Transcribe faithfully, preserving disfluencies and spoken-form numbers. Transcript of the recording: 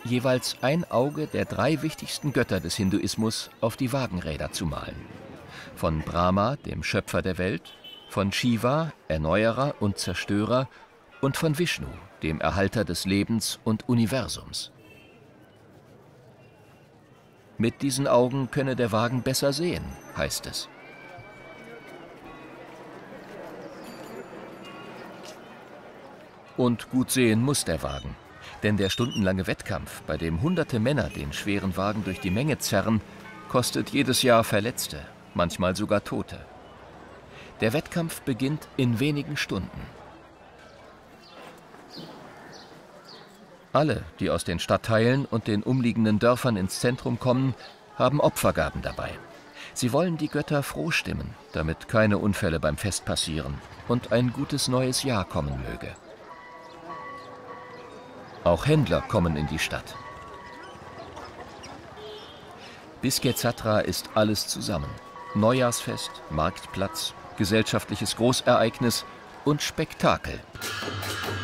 jeweils ein Auge der drei wichtigsten Götter des Hinduismus auf die Wagenräder zu malen. Von Brahma, dem Schöpfer der Welt, von Shiva, Erneuerer und Zerstörer, und von Vishnu, dem Erhalter des Lebens und Universums. Mit diesen Augen könne der Wagen besser sehen, heißt es. Und gut sehen muss der Wagen. Denn der stundenlange Wettkampf, bei dem hunderte Männer den schweren Wagen durch die Menge zerren, kostet jedes Jahr Verletzte, manchmal sogar Tote. Der Wettkampf beginnt in wenigen Stunden. Alle, die aus den Stadtteilen und den umliegenden Dörfern ins Zentrum kommen, haben Opfergaben dabei. Sie wollen die Götter froh stimmen, damit keine Unfälle beim Fest passieren und ein gutes neues Jahr kommen möge. Auch Händler kommen in die Stadt. Biskek Satra ist alles zusammen. Neujahrsfest, Marktplatz, gesellschaftliches Großereignis und Spektakel.